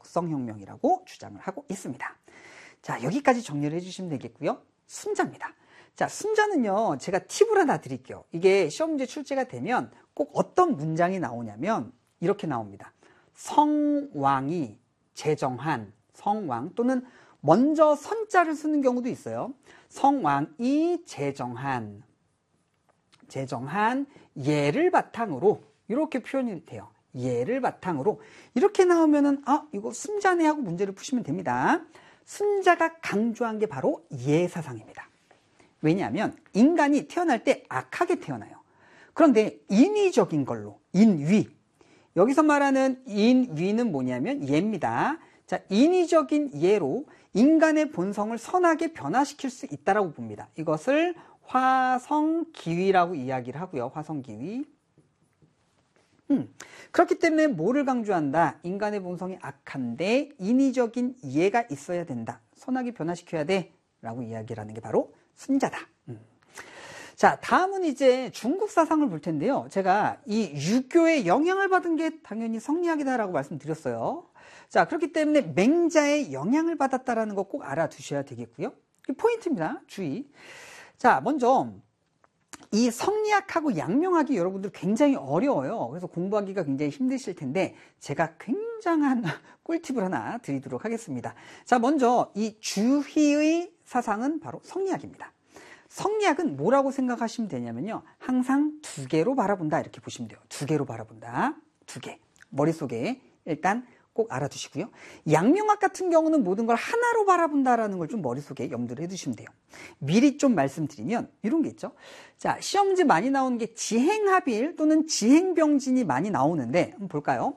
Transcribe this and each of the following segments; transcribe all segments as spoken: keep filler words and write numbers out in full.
적성혁명이라고 주장을 하고 있습니다. 자, 여기까지 정리를 해주시면 되겠고요. 순자입니다. 자, 순자는요, 제가 팁을 하나 드릴게요. 이게 시험 문제 출제가 되면 꼭 어떤 문장이 나오냐면 이렇게 나옵니다. 성왕이 제정한, 성왕 또는 먼저 선자를 쓰는 경우도 있어요. 성왕이 제정한, 제정한 예를 바탕으로 이렇게 표현이 돼요. 예를 바탕으로 이렇게 나오면은 아, 이거 순자네 하고 문제를 푸시면 됩니다. 순자가 강조한 게 바로 예사상입니다. 왜냐하면 인간이 태어날 때 악하게 태어나요. 그런데 인위적인 걸로, 인위. 여기서 말하는 인위는 뭐냐면 예입니다. 자, 인위적인 예로 인간의 본성을 선하게 변화시킬 수 있다라고 봅니다. 이것을 화성기위라고 이야기를 하고요. 화성기위. 음, 그렇기 때문에 뭐를 강조한다? 인간의 본성이 악한데 인위적인 예가 있어야 된다. 선하게 변화시켜야 돼. 라고 이야기를 하는 게 바로 순자다. 음. 자, 다음은 이제 중국 사상을 볼 텐데요. 제가 이 유교의 영향을 받은 게 당연히 성리학이다라고 말씀드렸어요. 자, 그렇기 때문에 맹자의 영향을 받았다라는 거 꼭 알아두셔야 되겠고요. 이 포인트입니다. 주의. 자, 먼저 이 성리학하고 양명학이 여러분들 굉장히 어려워요. 그래서 공부하기가 굉장히 힘드실 텐데 제가 굉장한 꿀팁을 하나 드리도록 하겠습니다. 자, 먼저 이 주희의 사상은 바로 성리학입니다. 성리학은 뭐라고 생각하시면 되냐면요. 항상 두 개로 바라본다 이렇게 보시면 돼요. 두 개로 바라본다. 두 개. 머릿속에 일단 꼭 알아두시고요. 양명학 같은 경우는 모든 걸 하나로 바라본다라는 걸 좀 머릿속에 염두를 해두시면 돼요. 미리 좀 말씀드리면 이런 게 있죠. 자, 시험 문제 많이 나오는 게 지행합일 또는 지행병진이 많이 나오는데 한번 볼까요?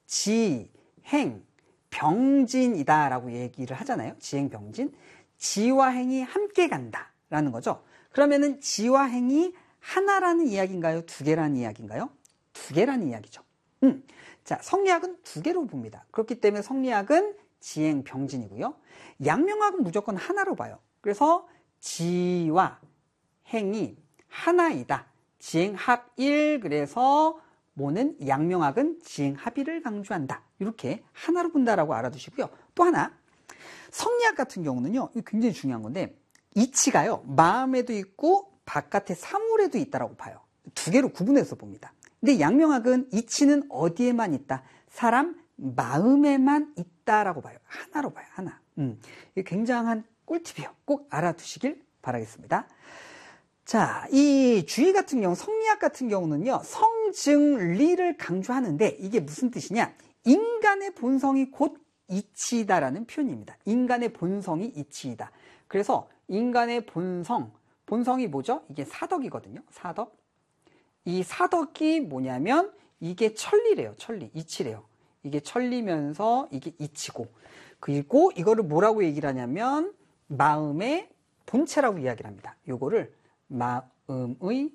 지행병진이다라고 얘기를 하잖아요. 지행병진. 지와 행이 함께 간다라는 거죠. 그러면은 지와 행이 하나라는 이야기인가요? 두 개라는 이야기인가요? 두 개라는 이야기죠. 음. 자, 성리학은 두 개로 봅니다. 그렇기 때문에 성리학은 지행병진이고요. 양명학은 무조건 하나로 봐요. 그래서 지와 행이 하나이다. 지행합일. 그래서 뭐는 양명학은 지행합일을 강조한다. 이렇게 하나로 본다라고 알아두시고요. 또 하나, 성리학 같은 경우는요, 이거 굉장히 중요한 건데 이치가요, 마음에도 있고 바깥의 사물에도 있다라고 봐요. 두 개로 구분해서 봅니다. 근데 양명학은 이치는 어디에만 있다? 사람 마음에만 있다라고 봐요. 하나로 봐요. 하나. 음, 이게 굉장한 꿀팁이에요. 꼭 알아두시길 바라겠습니다. 자, 이 주의 같은 경우, 성리학 같은 경우는요, 성증리를 강조하는데 이게 무슨 뜻이냐? 인간의 본성이 곧 이치이다라는 표현입니다. 인간의 본성이 이치이다. 그래서 인간의 본성, 본성이 뭐죠? 이게 사덕이거든요. 사덕. 이 사덕이 뭐냐면 이게 천리래요. 천리, 이치래요. 이게 천리면서 이게 이치고, 그리고 이거를 뭐라고 얘기를 하냐면 마음의 본체라고 이야기를 합니다. 요거를 마음의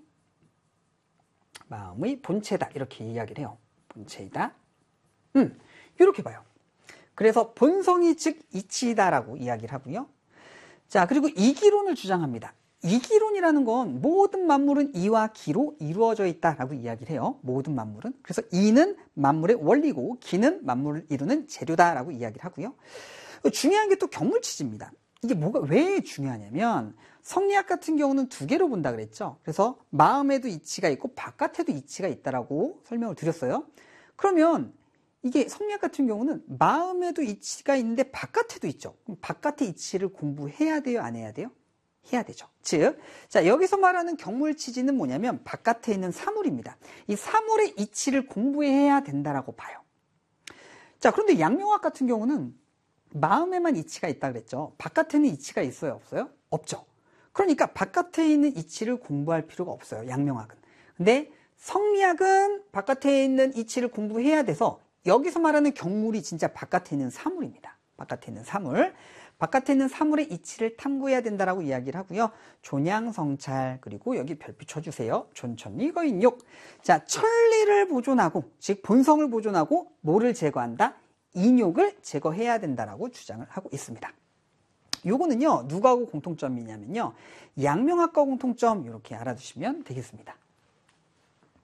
마음의 본체다 이렇게 이야기를 해요. 본체이다. 음, 이렇게 봐요. 그래서 본성이 즉 이치이다라고 이야기를 하고요. 자, 그리고 이기론을 주장합니다. 이기론이라는 건 모든 만물은 이와 기로 이루어져 있다라고 이야기를 해요. 모든 만물은. 그래서 이는 만물의 원리고 기는 만물을 이루는 재료다라고 이야기를 하고요. 중요한 게 또 경물치지입니다. 이게 뭐가 왜 중요하냐면 성리학 같은 경우는 두 개로 본다 그랬죠. 그래서 마음에도 이치가 있고 바깥에도 이치가 있다라고 설명을 드렸어요. 그러면 이게 성리학 같은 경우는 마음에도 이치가 있는데 바깥에도 있죠. 그럼 바깥의 이치를 공부해야 돼요? 안 해야 돼요? 해야 되죠. 즉, 자, 여기서 말하는 경물치지는 뭐냐면 바깥에 있는 사물입니다. 이 사물의 이치를 공부해야 된다라고 봐요. 자, 그런데 양명학 같은 경우는 마음에만 이치가 있다 그랬죠. 바깥에는 이치가 있어요? 없어요? 없죠. 그러니까 바깥에 있는 이치를 공부할 필요가 없어요. 양명학은. 근데 성리학은 바깥에 있는 이치를 공부해야 돼서 여기서 말하는 경물이 진짜 바깥에 있는 사물입니다. 바깥에 있는 사물. 바깥에 있는 사물의 이치를 탐구해야 된다라고 이야기를 하고요. 존양성찰, 그리고 여기 별표 쳐주세요. 존천리 거인욕. 자, 천리를 보존하고, 즉 본성을 보존하고 뭐를 제거한다? 인욕을 제거해야 된다라고 주장을 하고 있습니다. 요거는요, 누구하고 공통점이냐면요, 양명학과 공통점 이렇게 알아두시면 되겠습니다.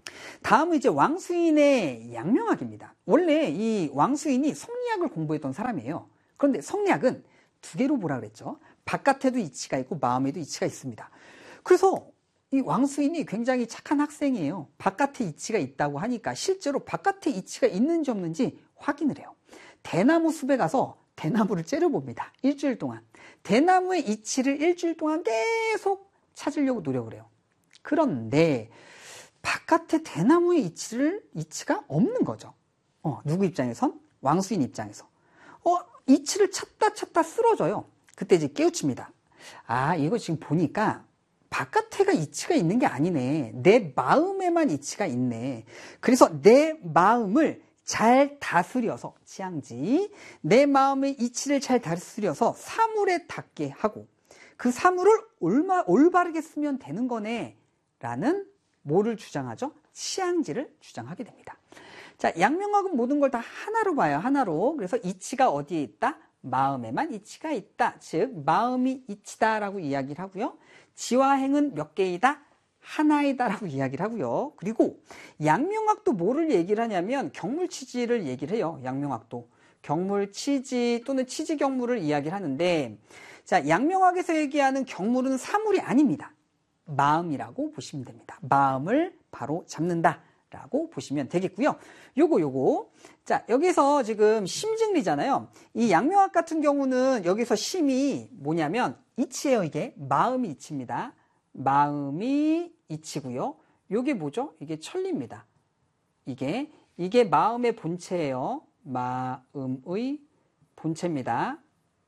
다음은 이제 왕수인의 양명학입니다. 원래 이 왕수인이 성리학을 공부했던 사람이에요. 그런데 성리학은 두 개로 보라 그랬죠. 바깥에도 이치가 있고 마음에도 이치가 있습니다. 그래서 이 왕수인이 굉장히 착한 학생이에요. 바깥에 이치가 있다고 하니까 실제로 바깥에 이치가 있는지 없는지 확인을 해요. 대나무 숲에 가서 대나무를 째려봅니다. 일주일 동안. 대나무의 이치를 일주일 동안 계속 찾으려고 노력을 해요. 그런데 바깥에 대나무의 이치를, 이치가 없는 거죠. 어, 누구 입장에선? 왕수인 입장에서. 어, 이치를 찾다 찾다 쓰러져요. 그때 이제 깨우칩니다. 아, 이거 지금 보니까 바깥에가 이치가 있는 게 아니네. 내 마음에만 이치가 있네. 그래서 내 마음을 잘 다스려서, 치앙지, 내 마음의 이치를 잘 다스려서 사물에 닿게 하고 그 사물을 올마, 올바르게 쓰면 되는 거네 라는 뭐를 주장하죠? 치앙지를 주장하게 됩니다. 자, 양명학은 모든 걸 다 하나로 봐요. 하나로. 그래서 이치가 어디에 있다? 마음에만 이치가 있다. 즉 마음이 이치다라고 이야기를 하고요. 지와 행은 몇 개이다? 하나이다라고 이야기를 하고요. 그리고 양명학도 뭐를 얘기를 하냐면 경물치지를 얘기를 해요. 양명학도 경물치지 또는 치지경물을 이야기를 하는데, 자, 양명학에서 얘기하는 경물은 사물이 아닙니다. 마음이라고 보시면 됩니다. 마음을 바로 잡는다 라고 보시면 되겠고요. 요거 요거 자, 여기서 지금 심증리잖아요. 이 양명학 같은 경우는 여기서 심이 뭐냐면 이치예요. 이게 마음이 이치입니다. 마음이 이치고요. 요게 뭐죠? 이게 천리입니다. 이게 이게 마음의 본체예요. 마음의 본체입니다.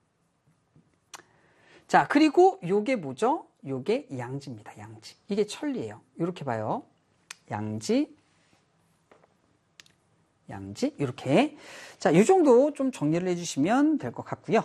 자, 그리고 요게 뭐죠? 요게 양지입니다. 양지. 이게 천리예요. 이렇게 봐요. 양지, 양지, 이렇게. 자, 이 정도 좀 정리를 해주시면 될 것 같고요.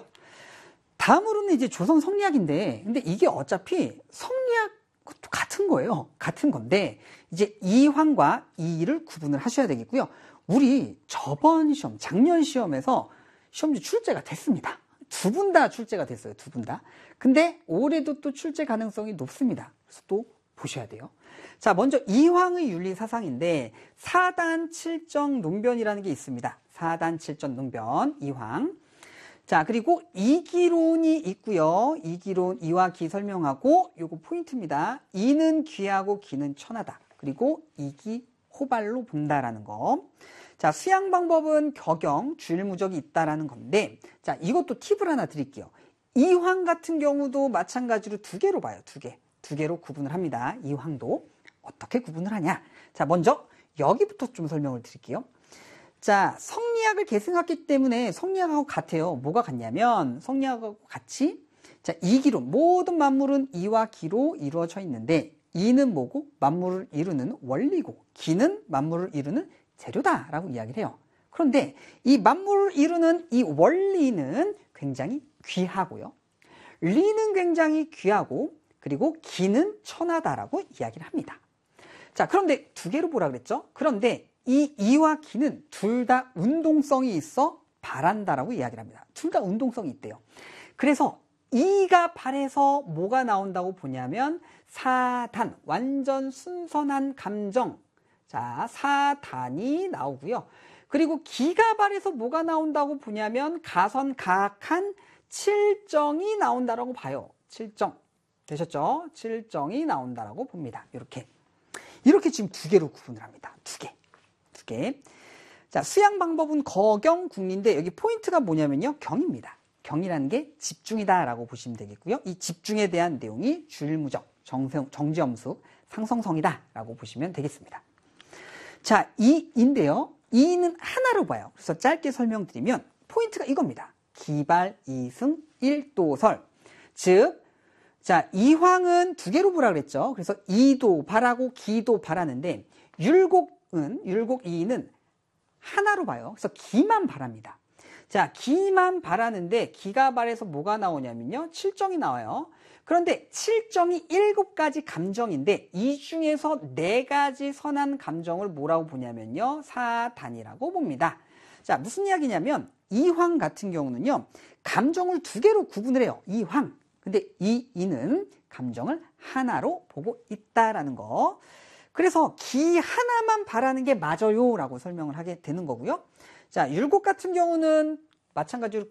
다음으로는 이제 조선 성리학인데, 근데 이게 어차피 성리학 같은 거예요. 같은 건데, 이제 이황과 이의를 구분을 하셔야 되겠고요. 우리 저번 시험, 작년 시험에서 시험지 출제가 됐습니다. 두 분 다 출제가 됐어요. 두 분 다. 근데 올해도 또 출제 가능성이 높습니다. 그래서 또 보셔야 돼요. 자, 먼저 이황의 윤리사상인데 사단 칠정 논변이라는 게 있습니다. 사단 칠정 논변, 이황. 자, 그리고 이기론이 있고요. 이기론, 이와 기 설명하고 요거 포인트입니다. 이는 귀하고 기는 천하다. 그리고 이기 호발로 본다라는 거. 자, 수양 방법은 격영, 주일무적이 있다라는 건데, 자, 이것도 팁을 하나 드릴게요. 이황 같은 경우도 마찬가지로 두 개로 봐요. 두 개. 두 개로 구분을 합니다. 이황도. 어떻게 구분을 하냐? 자, 먼저 여기부터 좀 설명을 드릴게요. 자, 성리학을 계승했기 때문에 성리학하고 같아요. 뭐가 같냐면 성리학하고 같이, 자, 이기론, 모든 만물은 이와 기로 이루어져 있는데, 이는 뭐고? 만물을 이루는 원리고, 기는 만물을 이루는 재료다라고 이야기를 해요. 그런데 이 만물을 이루는 이 원리는 굉장히 귀하고요. 리는 굉장히 귀하고, 그리고 기는 천하다라고 이야기를 합니다. 자, 그런데 두 개로 보라 그랬죠? 그런데 이 이와 기는 둘 다 운동성이 있어 발한다라고 이야기를 합니다. 둘 다 운동성이 있대요. 그래서 이가 발해서 뭐가 나온다고 보냐면 사단, 완전 순선한 감정. 자, 사단이 나오고요. 그리고 기가 발해서 뭐가 나온다고 보냐면 가선가악한 칠정이 나온다라고 봐요. 칠정. 되셨죠? 칠정이 나온다라고 봅니다. 이렇게. 이렇게 지금 두 개로 구분을 합니다. 두 개. 두 개. 자, 수양 방법은 거경, 국리인데 여기 포인트가 뭐냐면요. 경입니다. 경이라는 게 집중이다라고 보시면 되겠고요. 이 집중에 대한 내용이 주일무적, 정성, 정지엄숙, 상성성이다라고 보시면 되겠습니다. 자, 이인데요. 이는 하나로 봐요. 그래서 짧게 설명드리면 포인트가 이겁니다. 기발, 이승, 일도설. 즉, 자, 이황은 두 개로 보라 그랬죠. 그래서 이도 발하고 기도 발하는데 율곡은, 율곡 이는 하나로 봐요. 그래서 기만 발합니다. 자, 기만 발하는데 기가 발해서 뭐가 나오냐면요. 칠정이 나와요. 그런데 칠정이 일곱 가지 감정인데 이 중에서 네 가지 선한 감정을 뭐라고 보냐면요. 사단이라고 봅니다. 자, 무슨 이야기냐면 이황 같은 경우는요. 감정을 두 개로 구분을 해요. 이황. 근데 이 이는 감정을 하나로 보고 있다라는 거. 그래서 기 하나만 바라는 게 맞아요 라고 설명을 하게 되는 거고요. 자, 율곡 같은 경우는 마찬가지로